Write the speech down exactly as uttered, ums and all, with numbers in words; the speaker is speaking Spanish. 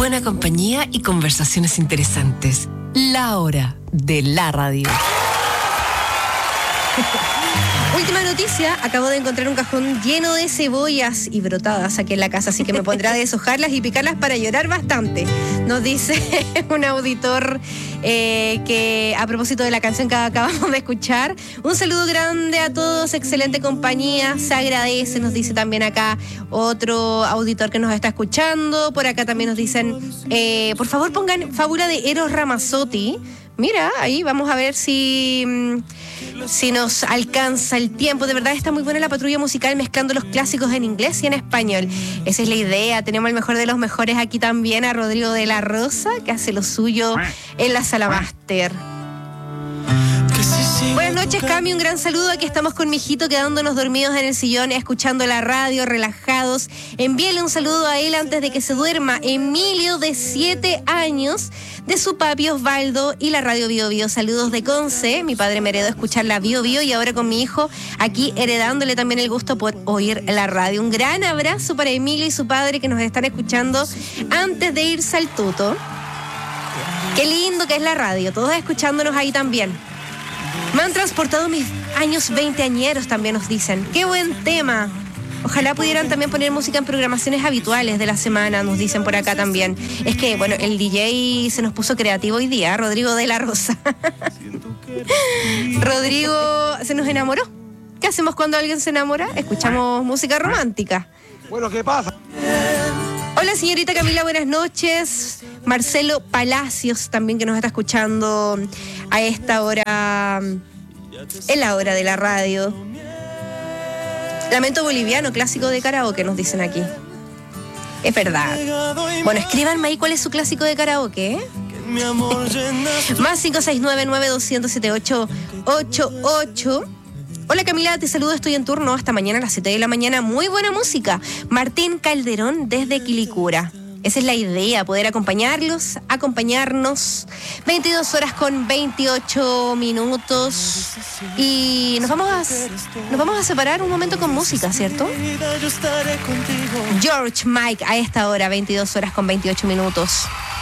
buena compañía y conversaciones interesantes. La hora de la radio. Última noticia, acabo de encontrar un cajón lleno de cebollas y brotadas aquí en la casa, así que me pondré a deshojarlas y picarlas para llorar bastante. Nos dice un auditor eh, que a propósito de la canción que acabamos de escuchar, un saludo grande a todos, excelente compañía, se agradece, nos dice también acá otro auditor que nos está escuchando. Por acá también nos dicen, eh, por favor pongan Fábula de Eros Ramazzotti. Mira, ahí vamos a ver si, si nos alcanza el tiempo. De verdad está muy buena la patrulla musical mezclando los clásicos en inglés y en español. Esa es la idea. Tenemos el mejor de los mejores aquí también, a Rodrigo de la Rosa, que hace lo suyo en la sala máster. Buenas noches, Cami, un gran saludo. Aquí estamos con mi hijito quedándonos dormidos en el sillón, escuchando la radio, relajados. Envíale un saludo a él antes de que se duerma. Emilio, de siete años, de su papi Osvaldo y la radio Bio Bio. Saludos de Conce. Mi padre me heredó escuchar la Bio Bio y ahora con mi hijo aquí heredándole también el gusto por oír la radio. Un gran abrazo para Emilio y su padre que nos están escuchando antes de irse al tuto. Qué lindo que es la radio, todos escuchándonos ahí también. Me han transportado mis años veinteañeros, también nos dicen. ¡Qué buen tema! Ojalá pudieran también poner música en programaciones habituales de la semana, nos dicen por acá también. Es que, bueno, el D J se nos puso creativo hoy día, Rodrigo de la Rosa. Rodrigo se nos enamoró. ¿Qué hacemos cuando alguien se enamora? Escuchamos música romántica. Bueno, ¿qué pasa? Hola, señorita Camila, buenas noches. Marcelo Palacios también, que nos está escuchando a esta hora, en la hora de la radio. Lamento boliviano, clásico de karaoke, nos dicen aquí. Es verdad. Bueno, escríbanme ahí cuál es su clásico de karaoke, ¿eh? Más cinco seis nueve nueve dos cero siete ocho ocho ocho. Hola Camila, te saludo, estoy en turno hasta mañana a las siete de la mañana. Muy buena música. Martín Calderón desde Quilicura. Esa es la idea, poder acompañarlos, acompañarnos. veintidós horas con veintiocho minutos. Y nos vamos a, nos vamos a separar un momento con música, ¿cierto? George Mike a esta hora, veintidós horas con veintiocho minutos.